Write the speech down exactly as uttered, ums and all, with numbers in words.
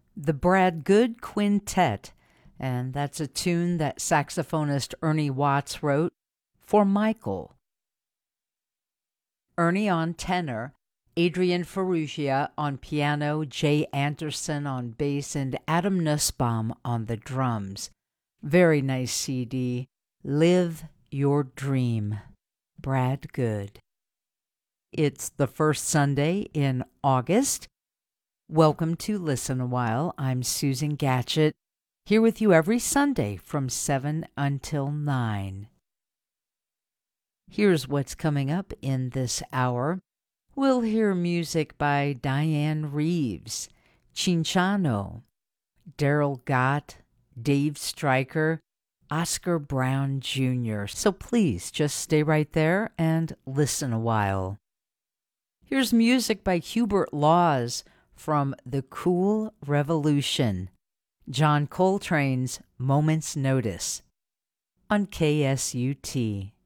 the Brad Good Quintet, and that's a tune that saxophonist Ernie Watts wrote for Michael. Ernie on tenor, Adrian Ferrugia on piano, Jay Anderson on bass, and Adam Nussbaum on the drums. Very nice C D. Live Your Dream. Brad Good. It's the first Sunday in August. Welcome to Listen a While. I'm Susan Gatchett, here with you every Sunday from seven until nine. Here's what's coming up in this hour. We'll hear music by Diane Reeves, Cinchano, Daryl Gott, Dave Stryker, Oscar Brown Junior So please just stay right there and listen a while. Here's music by Hubert Laws from The Cool Revolution, John Coltrane's Moment's Notice on K S U T.